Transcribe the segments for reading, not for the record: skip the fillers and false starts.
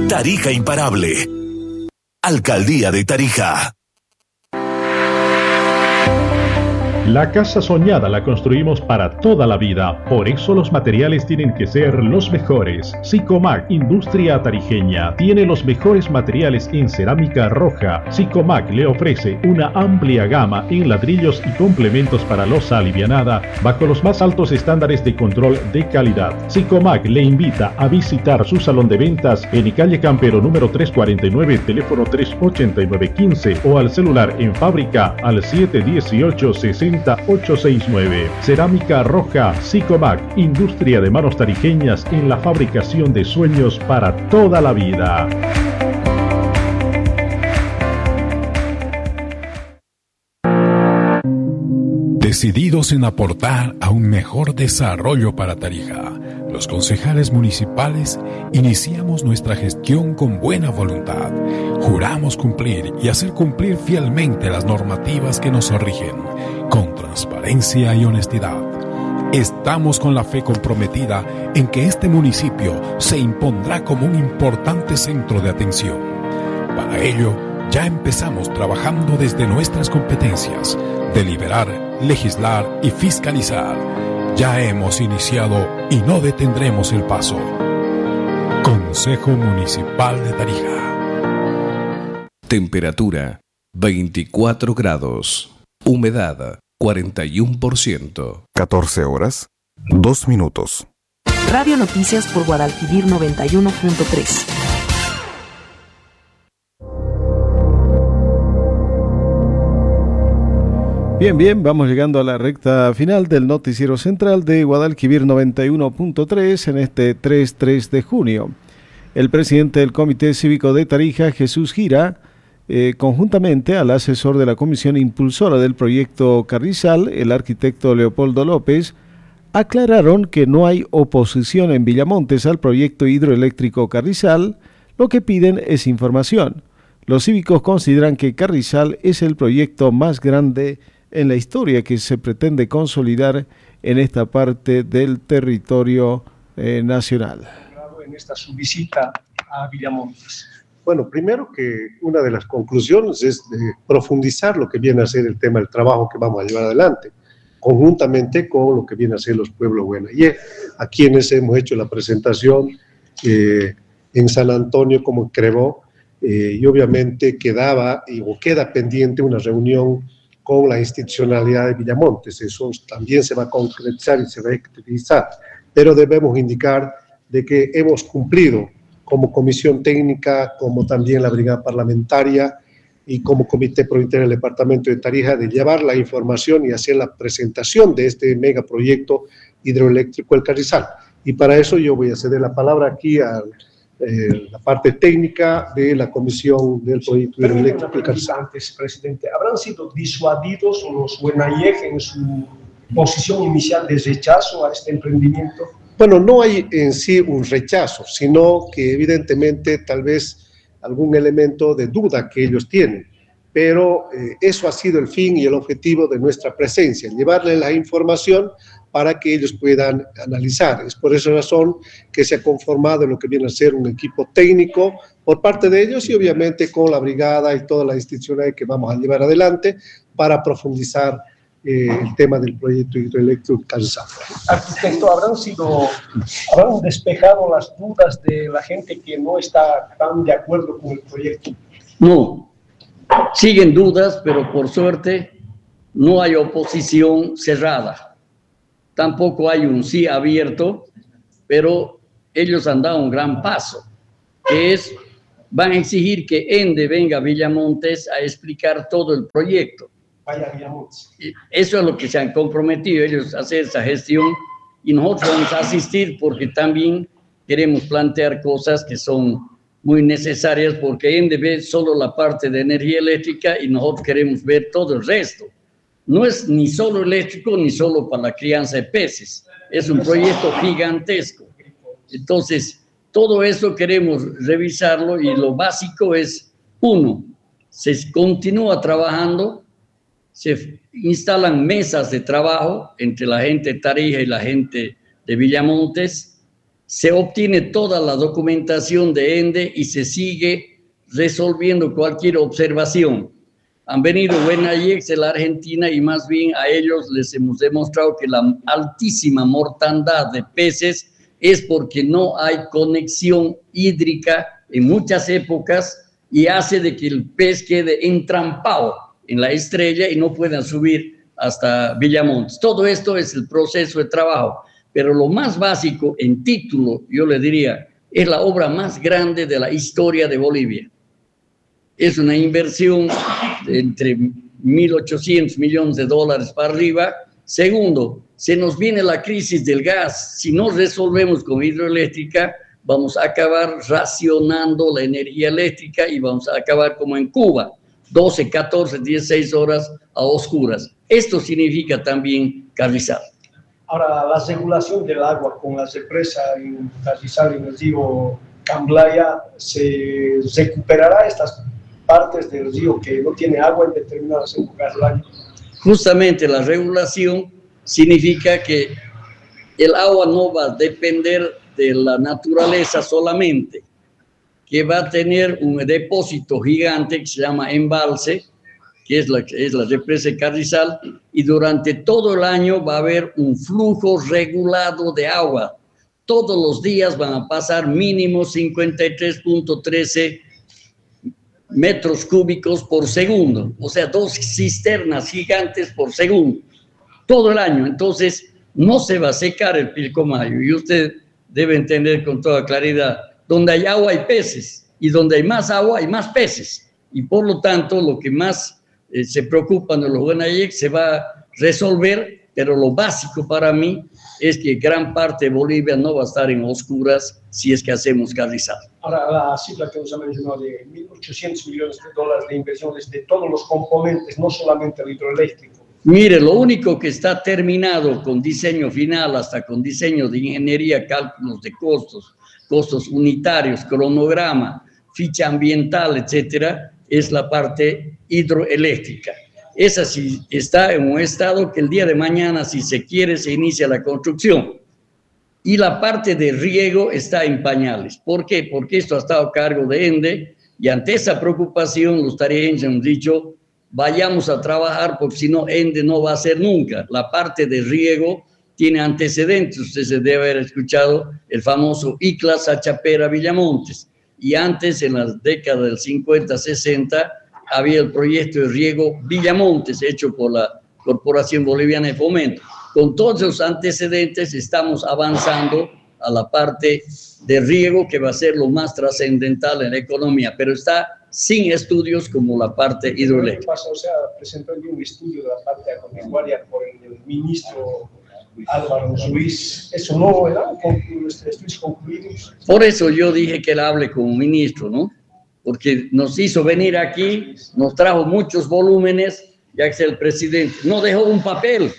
Tarija imparable. Alcaldía de Tarija. La casa soñada la construimos para toda la vida, por eso los materiales tienen que ser los mejores. Sicomac, industria tarijeña, tiene los mejores materiales en cerámica roja. Sicomac le ofrece una amplia gama en ladrillos y complementos para losa alivianada, bajo los más altos estándares de control de calidad. Sicomac le invita a visitar su salón de ventas en calle Campero número 349, teléfono 38915 o al celular en fábrica al 718-60869. Cerámica roja Sicomac, industria de manos tarijeñas en la fabricación de sueños para toda la vida. Decididos en aportar a un mejor desarrollo para Tarija, los concejales municipales iniciamos nuestra gestión con buena voluntad. Juramos cumplir y hacer cumplir fielmente las normativas que nos rigen, con transparencia y honestidad. Estamos con la fe comprometida en que este municipio se impondrá como un importante centro de atención. Para ello, ya empezamos trabajando desde nuestras competencias: deliberar, legislar y fiscalizar. Ya hemos iniciado y no detendremos el paso. Consejo Municipal de Tarija. Temperatura 24 grados. Humedad 41%. 14 horas, 2 minutos. Radio Noticias por Guadalquivir 91.3. Bien, vamos llegando a la recta final del noticiero central de Guadalquivir 91.3 en este 3 de junio. El presidente del Comité Cívico de Tarija, Jesús Gira, conjuntamente al asesor de la comisión impulsora del proyecto Carrizal, el arquitecto Leopoldo López, aclararon que no hay oposición en Villamontes al proyecto hidroeléctrico Carrizal. Lo que piden es información. Los cívicos consideran que Carrizal es el proyecto más grande en la historia que se pretende consolidar en esta parte del territorio nacional. En esta su visita a Villamontes. Bueno, primero que una de las conclusiones es de profundizar lo que viene a ser el tema del trabajo que vamos a llevar adelante, conjuntamente con lo que viene a ser los pueblos Guenaye, a quienes hemos hecho la presentación en San Antonio como Crevó, y obviamente queda pendiente una reunión con la institucionalidad de Villamontes. Eso también se va a concretizar y se va a activizar, pero debemos indicar de que hemos cumplido como comisión técnica, como también la brigada parlamentaria y como comité provincial del departamento de Tarija, de llevar la información y hacer la presentación de este megaproyecto hidroeléctrico El Carrizal. Y para eso yo voy a ceder la palabra aquí a la parte técnica de la comisión del proyecto hidroeléctrico El Carrizal. Antes, presidente, ¿habrán sido disuadidos los Guenayej en su posición inicial de rechazo a este emprendimiento? Bueno, no hay en sí un rechazo, sino que evidentemente tal vez algún elemento de duda que ellos tienen, pero eso ha sido el fin y el objetivo de nuestra presencia, llevarles la información para que ellos puedan analizar. Es por esa razón que se ha conformado lo que viene a ser un equipo técnico por parte de ellos y obviamente con la brigada y todas las instituciones que vamos a llevar adelante para profundizar el tema del proyecto hidroeléctrico Carrizal. Arquitecto, ¿habrán despejado las dudas de la gente que no está tan de acuerdo con el proyecto? No, siguen dudas, pero por suerte no hay oposición cerrada. Tampoco hay un sí abierto, pero ellos han dado un gran paso, que es, van a exigir que ENDE venga a Villamontes a explicar todo el proyecto. Eso es lo que se han comprometido ellos a hacer esa gestión y nosotros vamos a asistir porque también queremos plantear cosas que son muy necesarias porque ENDE ve solo la parte de energía eléctrica y nosotros queremos ver todo el resto. No es ni solo eléctrico ni solo para la crianza de peces, es un proyecto gigantesco. Entonces, todo eso queremos revisarlo y lo básico es, uno, se continúa trabajando, se instalan mesas de trabajo entre la gente de Tarija y la gente de Villamontes, se obtiene toda la documentación de ENDE y se sigue resolviendo cualquier observación. Han venido Buenayex de la Argentina y más bien a ellos les hemos demostrado que la altísima mortandad de peces es porque no hay conexión hídrica en muchas épocas y hace de que el pez quede entrampado en la estrella y no puedan subir hasta Villamontes. Todo esto es el proceso de trabajo. Pero lo más básico en título, yo le diría, es la obra más grande de la historia de Bolivia. Es una inversión de entre 1.800 millones de dólares para arriba. Segundo, se nos viene la crisis del gas. Si no resolvemos con hidroeléctrica, vamos a acabar racionando la energía eléctrica y vamos a acabar como en Cuba, 12, 14, 16 horas a oscuras. Esto significa también Carrizal. Ahora, la regulación del agua con las represas en Carrizal, en el río Camblaya, ¿se recuperará estas partes del río que no tiene agua en determinadas épocas del año? Justamente la regulación significa que el agua no va a depender de la naturaleza solamente, que va a tener un depósito gigante que se llama embalse, que es la represa de Carrizal, y durante todo el año va a haber un flujo regulado de agua. Todos los días van a pasar mínimo 53.13 metros cúbicos por segundo, o sea, 2 cisternas gigantes por segundo, todo el año. Entonces, no se va a secar el Pilcomayo, y usted debe entender con toda claridad, donde hay agua hay peces, y donde hay más agua hay más peces, y por lo tanto, lo que más se preocupan de los Buenayex se va a resolver, pero lo básico para mí es que gran parte de Bolivia no va a estar en oscuras si es que hacemos Carrizal. Ahora, la cifra que nos ha mencionado de 1.800 millones de dólares de inversiones de todos los componentes, no solamente el hidroeléctrico. Mire, lo único que está terminado con diseño final, hasta con diseño de ingeniería, cálculos de costos unitarios, cronograma, ficha ambiental, etcétera, es la parte hidroeléctrica. Esa sí está en un estado que el día de mañana, si se quiere, se inicia la construcción. Y la parte de riego está en pañales. ¿Por qué? Porque esto ha estado a cargo de ENDE, y ante esa preocupación los tarijeños han dicho, vayamos a trabajar porque si no, ENDE no va a hacer nunca. La parte de riego tiene antecedentes. Usted se debe haber escuchado el famoso ICLA Sachapera Villamontes. Y antes, en las décadas del 50, 60, había el proyecto de riego Villamontes, hecho por la Corporación Boliviana de Fomento. Con todos los antecedentes estamos avanzando a la parte de riego, que va a ser lo más trascendental en la economía, pero está sin estudios como la parte hidroeléctrica. O sea, presentó un estudio de la parte agropecuaria por el ministro Álvaro Ruiz. ¿Eso no era estudios concluidos? Por eso yo dije que él hable con un ministro, ¿no? Porque nos hizo venir aquí, nos trajo muchos volúmenes, ya que es el presidente. No dejó un papel.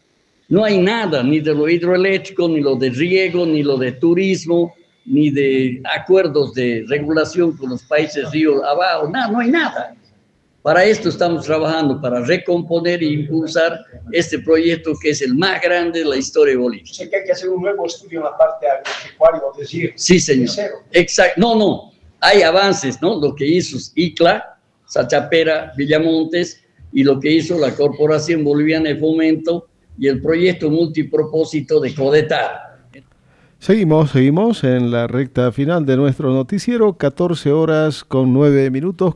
No hay nada, ni de lo hidroeléctrico, ni lo de riego, ni lo de turismo, ni de acuerdos de regulación con los países ríos abajo. Nada, no hay nada. Para esto estamos trabajando, para recomponer e impulsar este proyecto que es el más grande de la historia de Bolivia. O sea, que hay que hacer un nuevo estudio en la parte agropecuaria, es decir, sí, señor. Exacto. No. Hay avances, ¿no? Lo que hizo ICLA, Sachapera, Villamontes, y lo que hizo la Corporación Boliviana de Fomento y el proyecto multipropósito de Codetar. Seguimos en la recta final de nuestro noticiero, 14 horas 9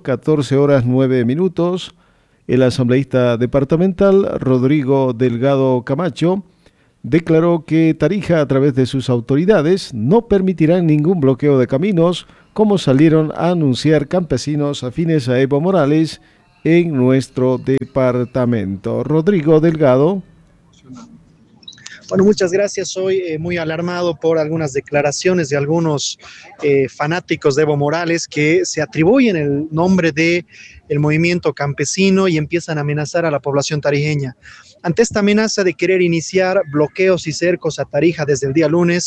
minutos. El asambleísta departamental Rodrigo Delgado Camacho declaró que Tarija, a través de sus autoridades, no permitirán ningún bloqueo de caminos, como salieron a anunciar campesinos afines a Evo Morales en nuestro departamento. Rodrigo Delgado. Bueno, muchas gracias. Soy muy alarmado por algunas declaraciones de algunos fanáticos de Evo Morales que se atribuyen el nombre de el movimiento campesino y empiezan a amenazar a la población tarijeña. Ante esta amenaza de querer iniciar bloqueos y cercos a Tarija desde el día lunes,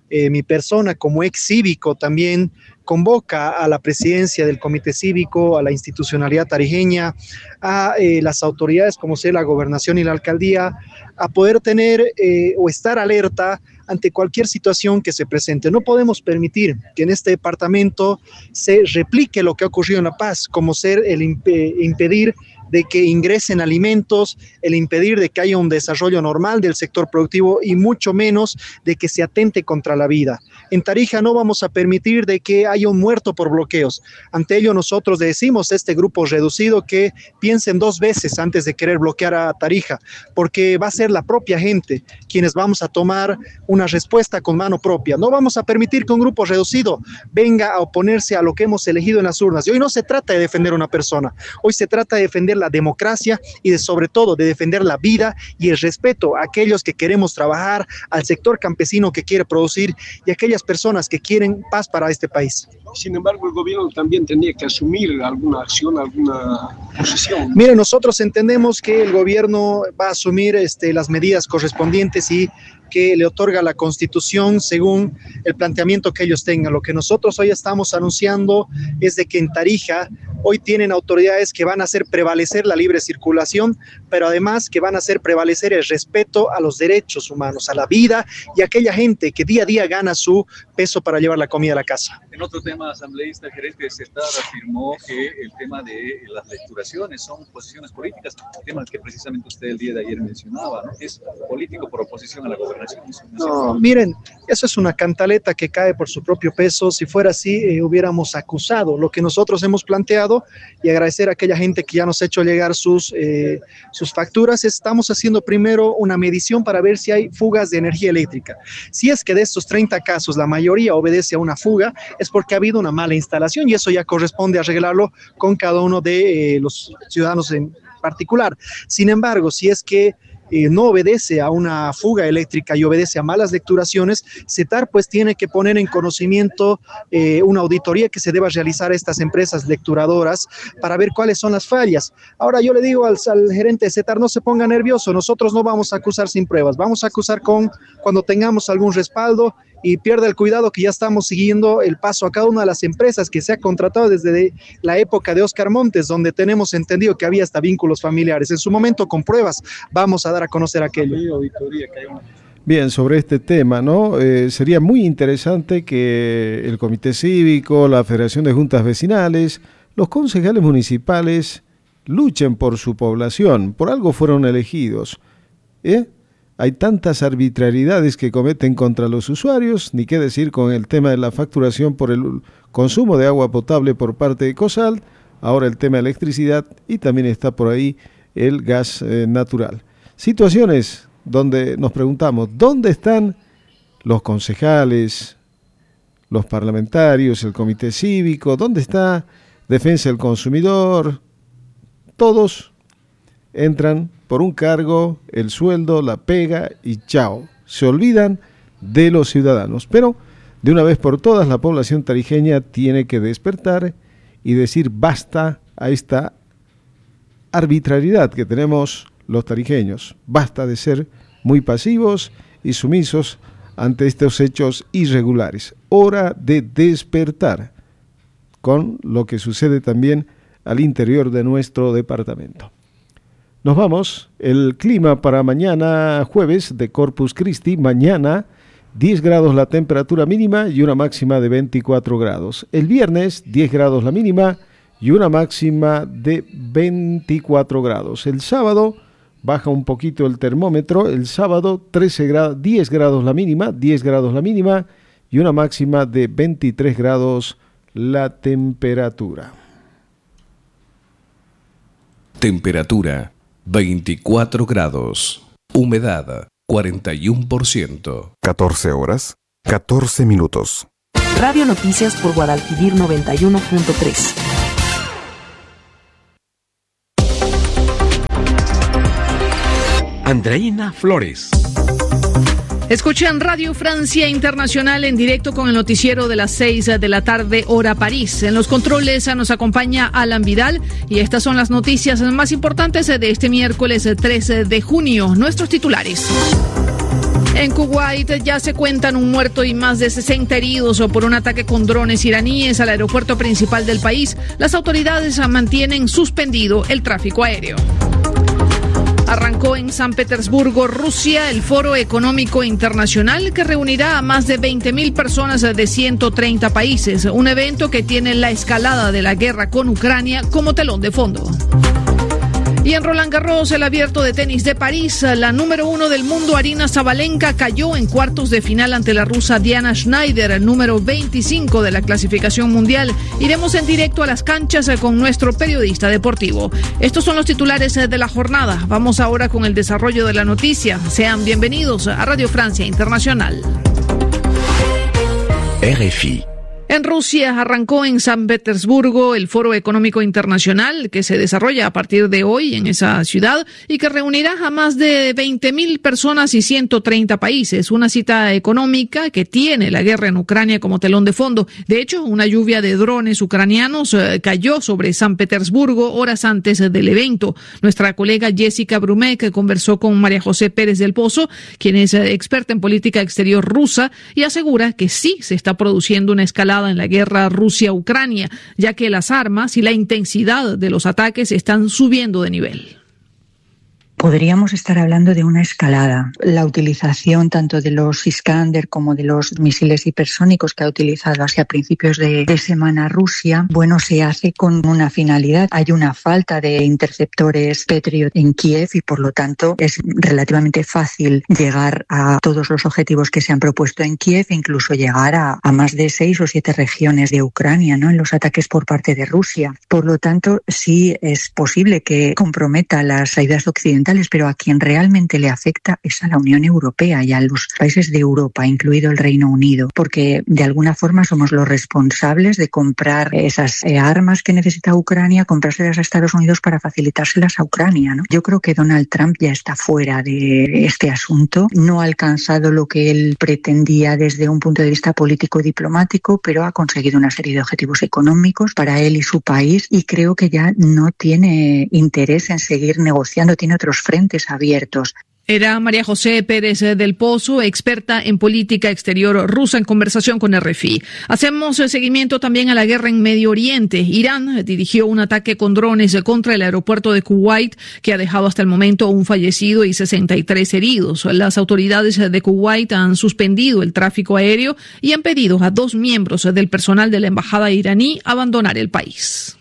mi persona como ex cívico también convoca a la presidencia del Comité Cívico, a la institucionalidad tarijeña, a las autoridades como sea la gobernación y la alcaldía, a poder tener o estar alerta ante cualquier situación que se presente. No podemos permitir que en este departamento se replique lo que ha ocurrido en La Paz, como ser el impedir de que ingresen alimentos, el impedir de que haya un desarrollo normal del sector productivo y mucho menos de que se atente contra la vida. En Tarija no vamos a permitir de que haya un muerto por bloqueos. Ante ello nosotros le decimos a este grupo reducido que piensen 2 veces antes de querer bloquear a Tarija, porque va a ser la propia gente quienes vamos a tomar una respuesta con mano propia. No vamos a permitir que un grupo reducido venga a oponerse a lo que hemos elegido en las urnas. Y hoy no se trata de defender a una persona, hoy se trata de defender la democracia y sobre todo de defender la vida y el respeto a aquellos que queremos trabajar, al sector campesino que quiere producir y a aquellas personas que quieren paz para este país. Sin embargo, el gobierno también tenía que asumir alguna acción, alguna posición. Mire, nosotros entendemos que el gobierno va a asumir las medidas correspondientes y que le otorga la Constitución según el planteamiento que ellos tengan. Lo que nosotros hoy estamos anunciando es de que en Tarija hoy tienen autoridades que van a hacer prevalecer la libre circulación, pero además que van a hacer prevalecer el respeto a los derechos humanos, a la vida y a aquella gente que día a día gana su peso para llevar la comida a la casa. En otro tema, asambleísta, el gerente de CETAR afirmó que el tema de las lecturaciones son posiciones políticas, tema que precisamente usted el día de ayer mencionaba, ¿no? Es político por oposición a la gobernación. No, miren, eso es una cantaleta que cae por su propio peso. Si fuera así, hubiéramos acusado lo que nosotros hemos planteado y agradecer a aquella gente que ya nos ha hecho llegar sus facturas. Estamos haciendo primero una medición para ver si hay fugas de energía eléctrica. Si es que de estos 30 casos la mayoría obedece a una fuga, es porque ha habido una mala instalación y eso ya corresponde arreglarlo con cada uno de los ciudadanos en particular. Sin embargo, si es que no obedece a una fuga eléctrica y obedece a malas lecturaciones, CETAR pues tiene que poner en conocimiento una auditoría que se deba realizar a estas empresas lecturadoras para ver cuáles son las fallas. Ahora yo le digo al gerente de CETAR, no se ponga nervioso, nosotros no vamos a acusar sin pruebas, vamos a acusar cuando tengamos algún respaldo y pierda el cuidado que ya estamos siguiendo el paso a cada una de las empresas que se ha contratado desde la época de Oscar Montes, donde tenemos entendido que había hasta vínculos familiares. En su momento, con pruebas, vamos a dar a conocer aquello. Bien, sobre este tema, ¿no? Sería muy interesante que el Comité Cívico, la Federación de Juntas Vecinales, los concejales municipales luchen por su población, por algo fueron elegidos, Hay tantas arbitrariedades que cometen contra los usuarios, ni qué decir con el tema de la facturación por el consumo de agua potable por parte de COSAL, ahora el tema de electricidad y también está por ahí el gas natural. Situaciones donde nos preguntamos, ¿dónde están los concejales, los parlamentarios, el comité cívico? ¿Dónde está defensa del consumidor? Todos entran por un cargo, el sueldo, la pega y chao. Se olvidan de los ciudadanos. Pero de una vez por todas la población tarijeña tiene que despertar y decir basta a esta arbitrariedad que tenemos los tarijeños. Basta de ser muy pasivos y sumisos ante estos hechos irregulares. Hora de despertar con lo que sucede también al interior de nuestro departamento. Nos vamos, el clima para mañana jueves de Corpus Christi, mañana 10 grados la temperatura mínima y una máxima de 24 grados. El viernes 10 grados la mínima y una máxima de 24 grados. El sábado baja un poquito el termómetro, el sábado 10 grados la mínima y una máxima de 23 grados la temperatura. Temperatura 24 grados. Humedad 41%. 14 horas, 14 minutos. Radio Noticias por Guadalquivir 91.3. Andreina Flores. Escuchan Radio Francia Internacional en directo con el noticiero de las 6 de la tarde, hora París. En los controles nos acompaña Alan Vidal y estas son las noticias más importantes de este miércoles 13 de junio. Nuestros titulares. En Kuwait ya se cuentan un muerto y más de 60 heridos por un ataque con drones iraníes al aeropuerto principal del país. Las autoridades mantienen suspendido el tráfico aéreo. Arrancó en San Petersburgo, Rusia, el Foro Económico Internacional que reunirá a más de 20.000 personas de 130 países. Un evento que tiene la escalada de la guerra con Ucrania como telón de fondo. Y en Roland Garros, el Abierto de Tenis de París, la número 1 del mundo, Aryna Sabalenka, cayó en cuartos de final ante la rusa Diana Schneider, número 25 de la clasificación mundial. Iremos en directo a las canchas con nuestro periodista deportivo. Estos son los titulares de la jornada. Vamos ahora con el desarrollo de la noticia. Sean bienvenidos a Radio Francia Internacional. RFI. En Rusia arrancó en San Petersburgo el Foro Económico Internacional que se desarrolla a partir de hoy en esa ciudad y que reunirá a más de 20.000 personas y 130 países. Una cita económica que tiene la guerra en Ucrania como telón de fondo. De hecho, una lluvia de drones ucranianos cayó sobre San Petersburgo horas antes del evento. Nuestra colega Jessica Brumek conversó con María José Pérez del Pozo, quien es experta en política exterior rusa, y asegura que sí se está produciendo una escalada en la guerra Rusia-Ucrania, ya que las armas y la intensidad de los ataques están subiendo de nivel. Podríamos estar hablando de una escalada. La utilización tanto de los Iskander como de los misiles hipersónicos que ha utilizado hacia principios de semana Rusia, bueno, se hace con una finalidad. Hay una falta de interceptores Patriot en Kiev y por lo tanto es relativamente fácil llegar a todos los objetivos que se han propuesto en Kiev e incluso llegar a más de 6 o 7 regiones de Ucrania, ¿no?, en los ataques por parte de Rusia. Por lo tanto, sí es posible que comprometa las ayudas occidentales, pero a quien realmente le afecta es a la Unión Europea y a los países de Europa, incluido el Reino Unido, porque de alguna forma somos los responsables de comprar esas armas que necesita Ucrania, comprárselas a Estados Unidos para facilitárselas a Ucrania, ¿no? Yo creo que Donald Trump ya está fuera de este asunto, no ha alcanzado lo que él pretendía desde un punto de vista político-diplomático, pero ha conseguido una serie de objetivos económicos para él y su país y creo que ya no tiene interés en seguir negociando, tiene otros frentes abiertos. Era María José Pérez del Pozo, experta en política exterior rusa, en conversación con RFI. Hacemos seguimiento también a la guerra en Medio Oriente. Irán dirigió un ataque con drones contra el aeropuerto de Kuwait, que ha dejado hasta el momento un fallecido y 63 heridos. Las autoridades de Kuwait han suspendido el tráfico aéreo y han pedido a 2 miembros del personal de la embajada iraní abandonar el país.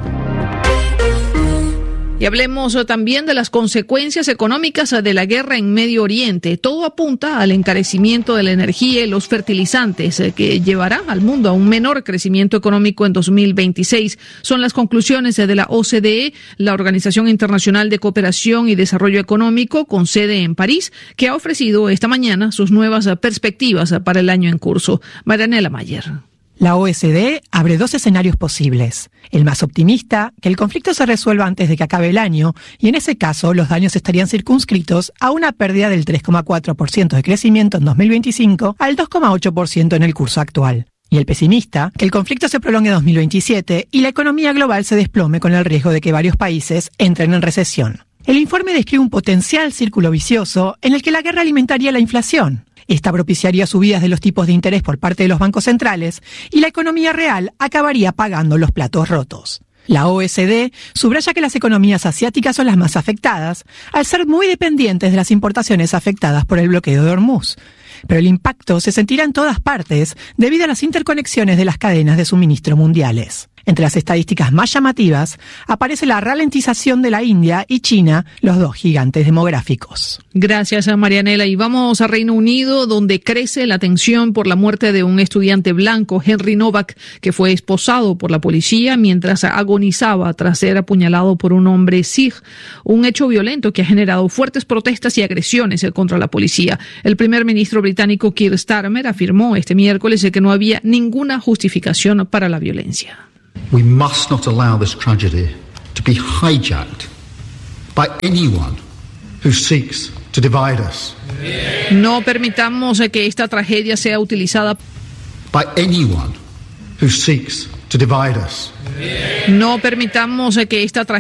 Y hablemos también de las consecuencias económicas de la guerra en Medio Oriente. Todo apunta al encarecimiento de la energía y los fertilizantes, que llevará al mundo a un menor crecimiento económico en 2026. Son las conclusiones de la OCDE, la Organización Internacional de Cooperación y Desarrollo Económico, con sede en París, que ha ofrecido esta mañana sus nuevas perspectivas para el año en curso. Marianela Mayer. La OSD abre 2 escenarios posibles. El más optimista, que el conflicto se resuelva antes de que acabe el año, y en ese caso los daños estarían circunscritos a una pérdida del 3,4% de crecimiento en 2025 al 2,8% en el curso actual. Y el pesimista, que el conflicto se prolongue en 2027 y la economía global se desplome con el riesgo de que varios países entren en recesión. El informe describe un potencial círculo vicioso en el que la guerra alimentaría la inflación. Esta propiciaría subidas de los tipos de interés por parte de los bancos centrales y la economía real acabaría pagando los platos rotos. La OECD subraya que las economías asiáticas son las más afectadas, al ser muy dependientes de las importaciones afectadas por el bloqueo de Hormuz. Pero el impacto se sentirá en todas partes debido a las interconexiones de las cadenas de suministro mundiales. Entre las estadísticas más llamativas aparece la ralentización de la India y China, los 2 gigantes demográficos. Gracias a Marianela. Y vamos a Reino Unido, donde crece la tensión por la muerte de un estudiante blanco, Henry Novak, que fue esposado por la policía mientras agonizaba tras ser apuñalado por un hombre sikh. Un hecho violento que ha generado fuertes protestas y agresiones contra la policía. El primer ministro británico Keir Starmer afirmó este miércoles que no había ninguna justificación para la violencia. We must not allow this tragedy to be hijacked by anyone who seeks to divide us. No permitamos que esta tragedia sea utilizada by anyone who seeks to divide us. No permitamos que esta tragedia